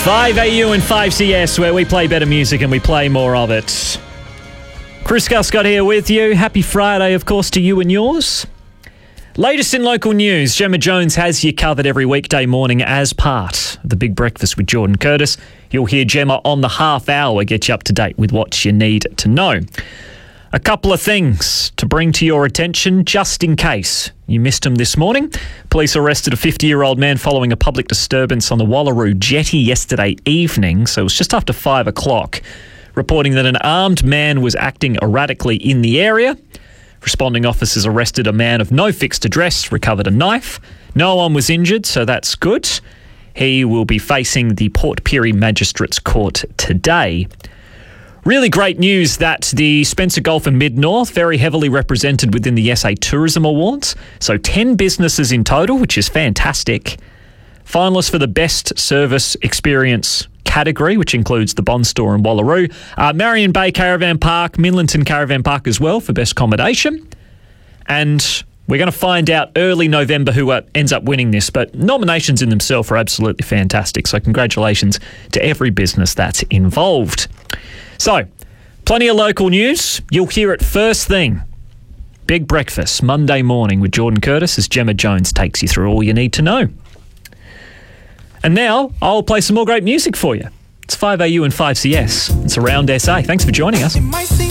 5AU and 5CS, where we play better music and we play more of it. Chris Guscott here with you. Happy Friday, of course, to you and yours. Latest in local news, Gemma Jones has you covered every weekday morning as part of the Big Breakfast with Jordan Curtis. You'll hear Gemma on the half hour, get you up to date with what you need to know. A couple of things to bring to your attention just in case you missed them this morning. Police arrested a 50-year-old man following a public disturbance on the Wallaroo jetty yesterday evening, so it was just after 5 o'clock, reporting that an armed man was acting erratically in the area. Responding officers arrested a man of no fixed address, recovered a knife. No one was injured, so that's good. He will be facing the Port Pirie Magistrates Court today. Really great news that the Spencer Gulf and Mid-North, very heavily represented within the SA Tourism Awards. So 10 businesses in total, which is fantastic. Finalists for the Best Service Experience category, which includes the Bond Store and Wallaroo. Marion Bay Caravan Park, Minlinton Caravan Park as well for Best Accommodation. And we're going to find out early November who ends up winning this, but nominations in themselves are absolutely fantastic. So congratulations to every business that's involved. So, plenty of local news. You'll hear it first thing. Big Breakfast, Monday morning with Jordan Curtis as Gemma Jones takes you through all you need to know. And now, I'll play some more great music for you. It's 5AU and 5CS. It's Around SA. Thanks for joining us.